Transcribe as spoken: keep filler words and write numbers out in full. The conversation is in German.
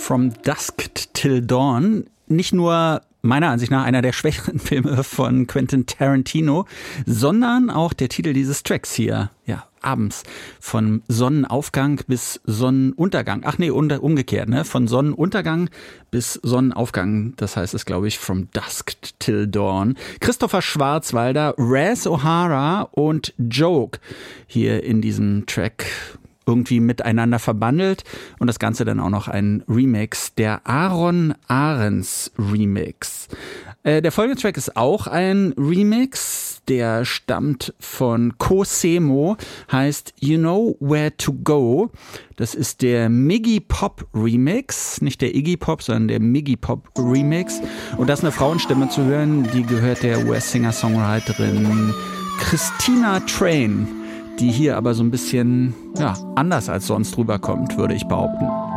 From Dusk Till Dawn. Nicht nur meiner Ansicht nach einer der schwächeren Filme von Quentin Tarantino, sondern auch der Titel dieses Tracks hier. Ja, abends. Von Sonnenaufgang bis Sonnenuntergang. Ach nee, umgekehrt, ne? Von Sonnenuntergang bis Sonnenaufgang. Das heißt es, glaube ich, From Dusk Till Dawn. Christopher Schwarzwalder, Raz O'Hara und Joke hier in diesem Track irgendwie miteinander verbandelt und das Ganze dann auch noch ein Remix, der Aaron Ahrens Remix. Äh, der folgende Track ist auch ein Remix, der stammt von Cosemo, heißt You Know Where to Go. Das ist der Miggy Pop Remix, nicht der Iggy Pop, sondern der Miggy Pop Remix. Und da ist eine Frauenstimme zu hören, die gehört der U S-Singer-Songwriterin Christina Train, die hier aber so ein bisschen ja, anders als sonst rüberkommt, würde ich behaupten.